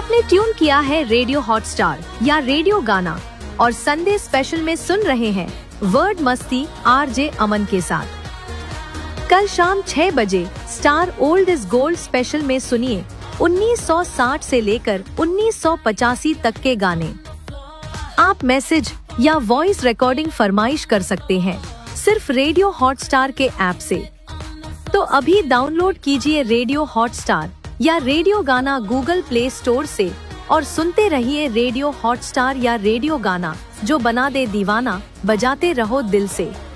आपने ट्यून किया है रेडियो हॉटस्टार या रेडियो गाना और संडे स्पेशल में सुन रहे हैं वर्ड मस्ती आरजे अमन के साथ। कल शाम 6 बजे star old is gold special में सुनिए 1960 से लेकर 1985 तक के गाने। आप मैसेज या वॉइस रिकॉर्डिंग फरमाइश कर सकते हैं सिर्फ रेडियो हॉटस्टार के ऐप से। तो अभी डाउनलोड कीजिए रेडियो हॉटस्टार या रेडियो गाना गूगल प्ले स्टोर से और सुनते रहिए रेडियो हॉटस्टार या रेडियो गाना, जो बना दे दीवाना, बजाते रहो दिल से।